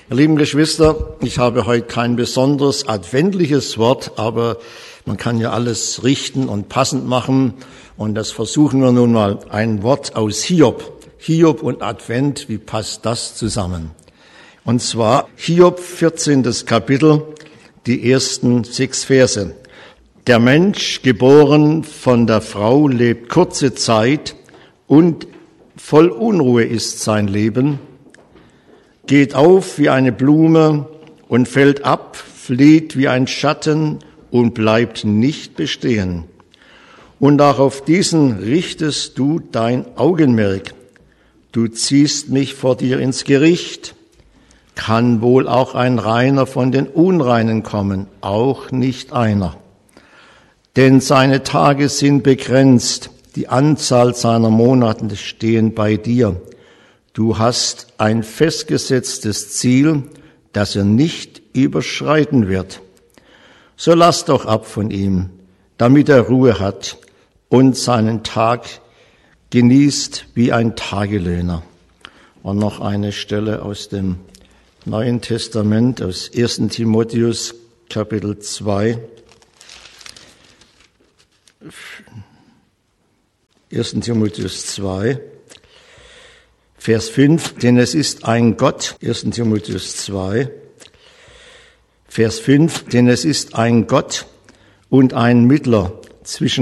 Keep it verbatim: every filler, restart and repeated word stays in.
Ihr lieben Geschwister, ich habe heute kein besonders adventliches Wort, aber man kann ja alles richten und passend machen. Und das versuchen wir nun mal. Ein Wort aus Hiob. Hiob und Advent, wie passt das zusammen? Und zwar Hiob, vierzehntes Kapitel, die ersten sechs Verse. Der Mensch, geboren von der Frau, lebt kurze Zeit und voll Unruhe ist sein Leben, geht auf wie eine Blume und fällt ab, flieht wie ein Schatten und bleibt nicht bestehen. Und auch auf diesen richtest du dein Augenmerk. Du ziehst mich vor dir ins Gericht. Kann wohl auch ein Reiner von den Unreinen kommen? Auch nicht einer. Denn seine Tage sind begrenzt, die Anzahl seiner Monate stehen bei dir. Du hast ein festgesetztes Ziel, das er nicht überschreiten wird. So lass doch ab von ihm, damit er Ruhe hat und seinen Tag genießt wie ein Tagelöhner. Und noch eine Stelle aus dem Neuen Testament, aus ersten Timotheus, Kapitel zwei. ersten Timotheus zwei, Vers fünf, denn es ist ein Gott, ersten Timotheus zwei, Vers fünf, denn es ist ein Gott und ein Mittler zwischen